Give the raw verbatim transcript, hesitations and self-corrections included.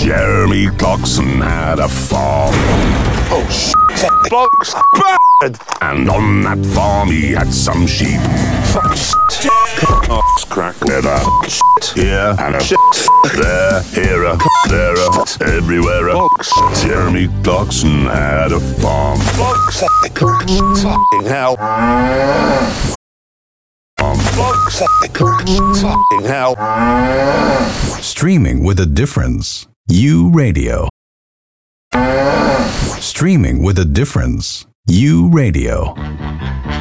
Jeremy Clarkson had a farm. Oh, shit. Blocks bad. And on that farm he had some sheep. Fuck shit. Oh, crack leather. Shit here and a shit there. Here a there a everywhere a Blocks. Jeremy Clarkson had a farm. Blocks. Fucking hell. Blocks. Fucking hell. Streaming with a difference. U Radio. Streaming with a difference. U Radio.